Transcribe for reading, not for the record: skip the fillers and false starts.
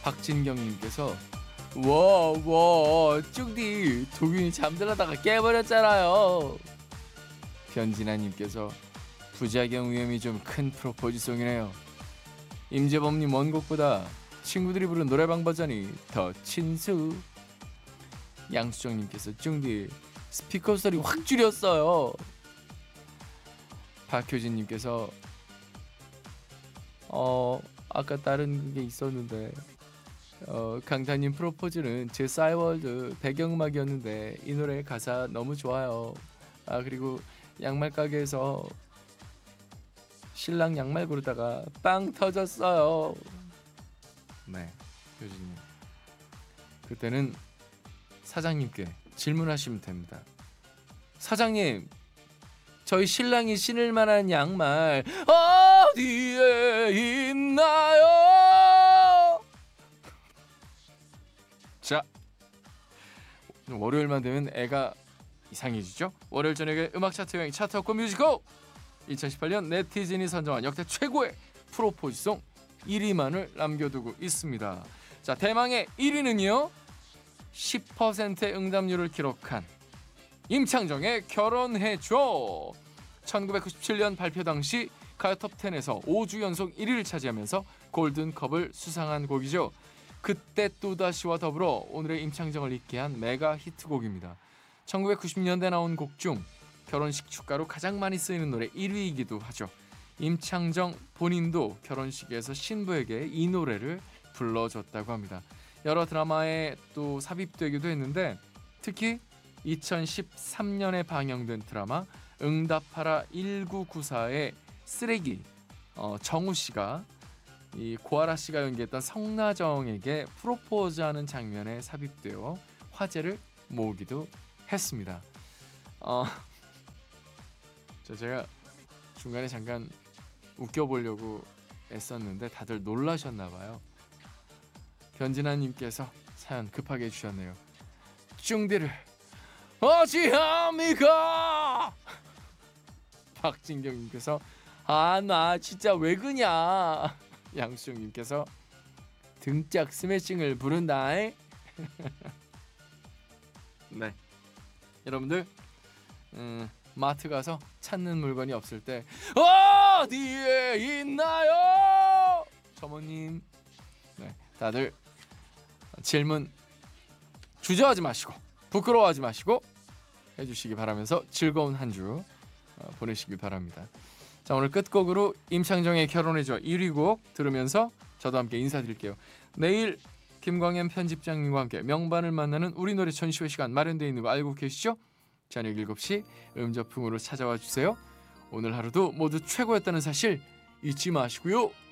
박진경님께서 와 쭉디 도균이 잠들었다가 깨버렸잖아요. 변진아님께서 부작용 위험이 좀 큰 프로포즈송이네요. 임재범님 원곡보다 친구들이 부른 노래방 버전이 더 친수. 양수정님께서 쭝디 스피커 소리 확 줄였어요. 박효진님께서 아까 다른 게 있었는데 강타님 프로포즈는 제 싸이월드 배경음악이었는데 이 노래 가사 너무 좋아요. 그리고 양말 가게에서 신랑 양말 고르다가 빵 터졌어요. 네, 효진님. 그때는 사장님께 질문하시면 됩니다. 사장님, 저희 신랑이 신을 만한 양말 어디에 있나요? 자, 월요일만 되면 애가 이상해지죠? 월요일 저녁에 음악 차트 여행 차트업고 뮤지컬 2018년 네티즌이 선정한 역대 최고의 프로포즈송 1위만을 남겨두고 있습니다. 자, 대망의 1위는요 10%의 응답률을 기록한 임창정의 결혼해줘. 1997년 발표 당시 가요 톱10에서 5주 연속 1위를 차지하면서 골든컵을 수상한 곡이죠. 그때 또다시와 더불어 오늘의 임창정을 잊게 한 메가 히트곡입니다. 1990년대 나온 곡 중 결혼식 축가로 가장 많이 쓰이는 노래 1위이기도 하죠. 임창정 본인도 결혼식에서 신부에게 이 노래를 불러줬다고 합니다. 여러 드라마에 또 삽입되기도 했는데 특히 2013년에 방영된 드라마 응답하라 1994의 쓰레기 정우씨가 이 고아라씨가 연기했던 성나정에게 프로포즈하는 장면에 삽입되어 화제를 모으기도 했습니다. 제가 중간에 잠깐 웃겨보려고 애썼는데 다들 놀라셨나봐요. 변진아님께서 사연 급하게 해주셨네요. 쭝디를 어찌합니까? 박진경님께서 나 진짜 왜 그냐. 양수정님께서 등짝 스매싱을 부른다. 네, 여러분들 마트 가서 찾는 물건이 없을 때 어디에 있나요? 점원님, 네, 다들 질문 주저하지 마시고 부끄러워하지 마시고 해주시기 바라면서 즐거운 한 주 보내시기 바랍니다. 자, 오늘 끝곡으로 임창정의 결혼해줘 1위 곡 들으면서 저도 함께 인사드릴게요. 내일 김광현 편집장님과 함께 명반을 만나는 우리 노래 전시회 시간 마련되어 있는 거 알고 계시죠? 저녁 7시 음저풍으로 찾아와 주세요. 오늘 하루도 모두 최고였다는 사실 잊지 마시고요.